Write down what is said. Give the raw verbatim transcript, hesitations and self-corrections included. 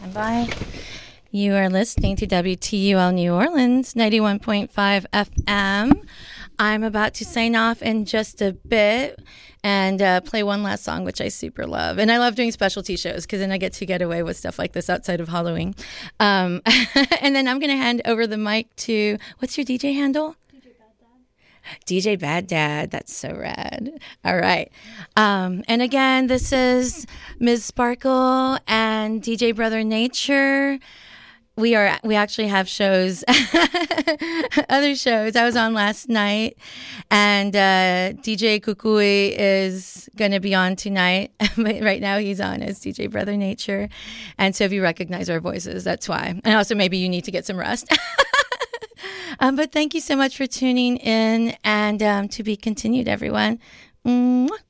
Standby. You are listening to W T U L New Orleans, ninety-one point five F M. I'm about to sign off in just a bit and uh, play one last song, which I super love. And I love doing specialty shows because then I get to get away with stuff like this outside of Halloween. Um, and then I'm going to hand over the mic to, what's your D J handle? D J Bad Dad. That's so rad. All right. Um, and again, this is Miz Sparkle and D J Brother Nature. We are. We actually have shows, other shows. I was on last night, and uh, D J Kukui is going to be on tonight. But right now, he's on as D J Brother Nature. And so if you recognize our voices, that's why. And also, maybe you need to get some rest. um, but thank you so much for tuning in, and um, to be continued, everyone. Mwah.